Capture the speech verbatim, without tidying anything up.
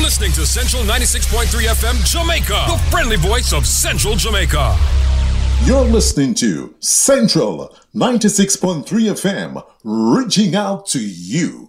listening to Central ninety-six point three F M Jamaica, the friendly voice of Central Jamaica. You're listening to Central ninety-six point three F M, reaching out to you.